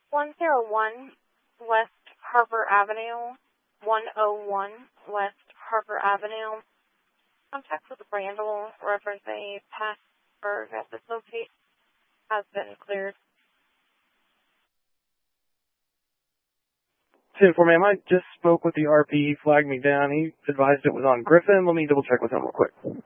101 West Harbor Avenue, 101 West Harbor Avenue. Contact with Randall, reference a Passburg at this location has been cleared. 10-4, ma'am, I just spoke with the RP. He flagged me down. He advised it was on Griffin. Let me double check with him real quick.